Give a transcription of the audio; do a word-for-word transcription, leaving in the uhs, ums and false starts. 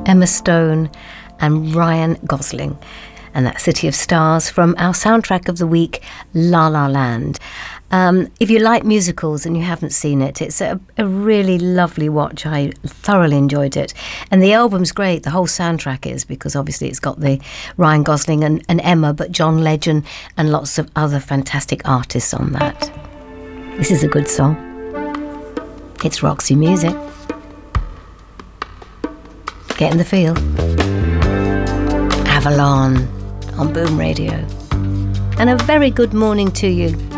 Emma Stone and Ryan Gosling. And that's City of Stars from our soundtrack of the week, La La Land. Um, if you like musicals and you haven't seen it, it's a, a really lovely watch. I thoroughly enjoyed it. And the album's great, the whole soundtrack is, because obviously it's got the Ryan Gosling and, and Emma, but John Legend and lots of other fantastic artists on that. This is a good song. It's Roxy Music. Get in the feel. Avalon on Boom Radio. And a very good morning to you.